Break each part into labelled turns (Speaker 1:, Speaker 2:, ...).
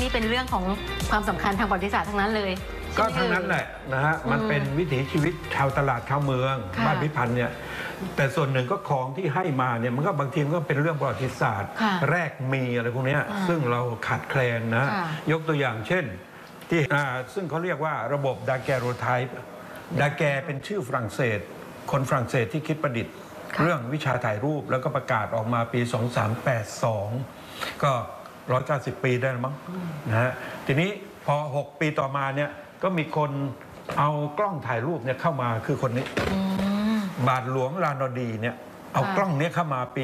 Speaker 1: นี่เป็นเรื่องของความสำคัญทางประวัติศาสตร์ทั้งนั้นเลย
Speaker 2: ก็ทั้งนั้นแหละนะฮะมันเป็นวิถีชีวิตชาวตลาดชาวเมืองบ้านพิพันธ์เนี่ยแต่ส่วนหนึ่งก็ของที่ให้มาเนี่ยมันก็บางทีมันก็เป็นเรื่องประวัติศาสตร์แรกมีอะไรพวกนี้ซึ่งเราขาดแคลนนะยกตัวอย่างเช่นที่ซึ่งเขาเรียกว่าระบบดาแกโรไทป์ดาแกเป็นชื่อฝรั่งเศสคนฝรั่งเศสที่คิดประดิษฐ์เรื่องวิชาถ่ายรูปแล้วก็ประกาศออกมาปี 2382 ก็ 190 ปีได้แล้วมั้งนะฮะทีนี้พอ 6 ปีต่อมาเนี่ยก็มีคนเอากล้องถ่ายรูปเนี่ยเข้ามาคือคนนี้บาทหลวงลานอดีเนี่ยเอากล้องนี้เข้ามาปี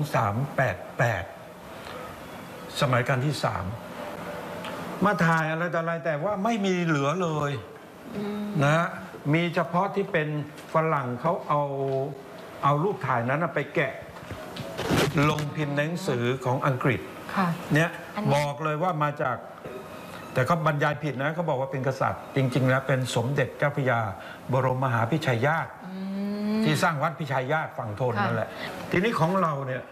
Speaker 2: 2388 สมัยรัชกาลที่ 3 มาถ่ายอะไรต่ออะไรแต่ว่าไม่มีเหลือเลยนะฮะมีเฉพาะที่เป็นฝรั่งเขาเอารูปถ่ายนั้นไปแกะลงพิมพ์ในหนังสือของอังกฤษเนี่ยบอกเลยว่ามาจากแต่เขาบรรยายผิดนะเขาบอกว่าเป็นกษัตริย์จริงๆแล้วเป็นสมเด็จเจ้าพระยาบรมมหาพิชัยญาติที่สร้างวัดพิชัยญาติฝั่งทนนั่นแหละทีนี้ของเราเนี่ย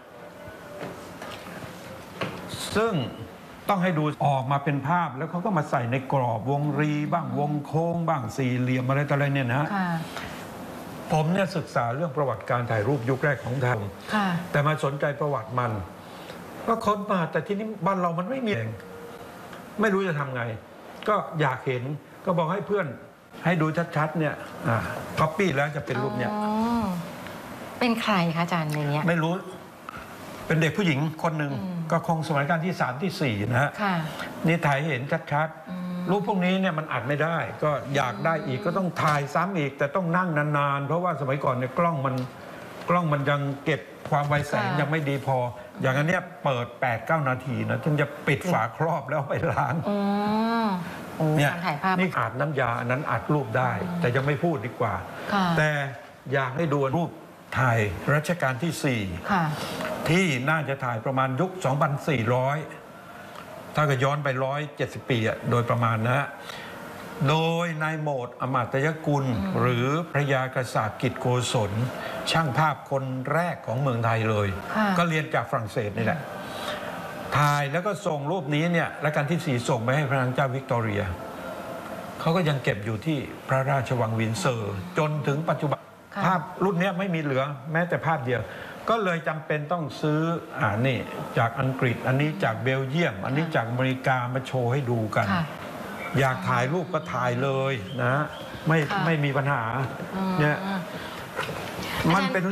Speaker 2: ซึ่งต้องให้ดูออกมาเป็นภาพแล้วเขาก็มาใส่ในกรอบวงรีบ้างวงโค้งบ้างสี่เหลี่ยมอะไรต่ออะไรเนี่ยนะผมเนี่ยศึกษาเรื่องประวัติการถ่ายรูปยุคแรกของไทยแต่มาสนใจประวัติมันก็ค้นมาแต่ที่นี้บ้านเรามันไม่มีเองไม่รู้จะทำไงก็อยากเห็นก็บอกให้เพื่อนให้ดูชัดๆเนี่ยก๊อปปี้แล้วจะเป็นรูปเนี่ย
Speaker 1: เป็นใครคะอาจารย์ในนี้
Speaker 2: ไม่รู้เป็นเด็กผู้หญิงคนหนึ่งก็คงสมัยรัชกาลที่ 3 ที่ 4นะฮะนี่ถ่ายเห็นชัดๆรูปพวกนี้เนี่ยมันอัดไม่ได้ก็อยากได้อีกก็ต้องถ่ายซ้ำอีกแต่ต้องนั่งนานๆเพราะว่าสมัยก่อนเนี่ยกล้องมันยังเก็บความไวแสงยังไม่ดีพออย่างอันเนี้ยเปิด 8-9 นาทีนะถึงจะปิดฝาครอบแล้วไปล้างเนี่ยนี่อัดน้ำยาอันนั้นอัดรูปได้แต่ยังไม่พูดดีกว่าแต่อยากให้ดูรูปถ่ายรัชกาลที่4ที่น่าจะถ่ายประมาณยุค 2400 ถ้าก็ย้อนไป170 ปีโดยประมาณนะฮะโดยนายโหมดอมาตยกุลหรือพระยากษากิจโกศลช่างภาพคนแรกของเมืองไทยเลยก็เรียนจากฝรั่งเศสนี่แหละถ่ายแล้วก็ส่งรูปนี้เนี่ยรัชกาลที่ 4ส่งไปให้พระนางเจ้าวิกตอเรียเขาก็ยังเก็บอยู่ที่พระราชวังวินเซอร์จนถึงปัจจุบันภาพรุ่นนี้ไม่มีเหลือแม้แต่ภาพเดียวก็เลยจำเป็นต้องซื้อนี่จากอังกฤษอันนี้จากเบลเยียมอันนี้จากอเมริกามาโชว์ให้ดูกันอยากถ่ายรูปก็ถ่ายเลยนะไม่มีปัญหาเนี่ยมันเป็น